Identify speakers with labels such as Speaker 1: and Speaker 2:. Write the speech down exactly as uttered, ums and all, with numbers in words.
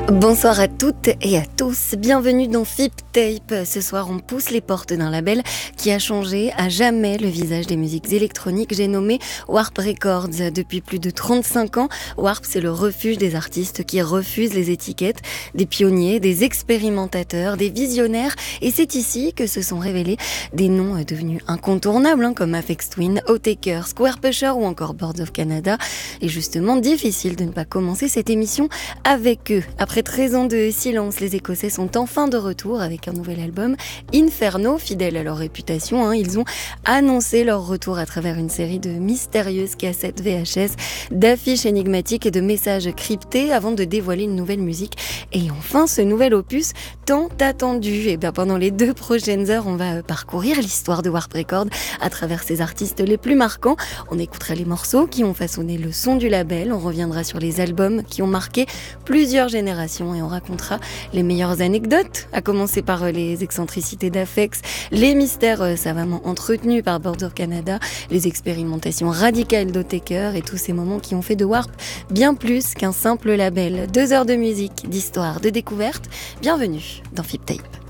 Speaker 1: Bonsoir à toutes et à tous, bienvenue dans F I P Tape. Ce soir on pousse les portes d'un label qui a changé à jamais le visage des musiques électroniques. J'ai nommé Warp Records. Depuis plus de trente-cinq ans, Warp c'est le refuge des artistes qui refusent les étiquettes, des pionniers, des expérimentateurs, des visionnaires. Et c'est ici que se sont révélés des noms devenus incontournables hein, comme Aphex Twin, Autechre, Square Pusher ou encore Boards of Canada. Et justement difficile de ne pas commencer cette émission avec eux. Après treize ans de silence, les Écossais sont enfin de retour avec un nouvel album, Inferno. Fidèles à leur réputation, hein, ils ont annoncé leur retour à travers une série de mystérieuses cassettes V H S, d'affiches énigmatiques et de messages cryptés avant de dévoiler une nouvelle musique. Et enfin, ce nouvel opus tant attendu. Et bien, pendant les deux prochaines heures, on va parcourir l'histoire de Warp Records à travers ses artistes les plus marquants. On écoutera les morceaux qui ont façonné le son du label, on reviendra sur les albums qui ont marqué plusieurs générations et on racontera les meilleures anecdotes, à commencer par les excentricités d'Aphex, les mystères savamment entretenus par Boards of Canada, les expérimentations radicales d'Autechre et tous ces moments qui ont fait de Warp bien plus qu'un simple label. Deux heures de musique, d'histoire, de découverte. Bienvenue dans F I P Tape.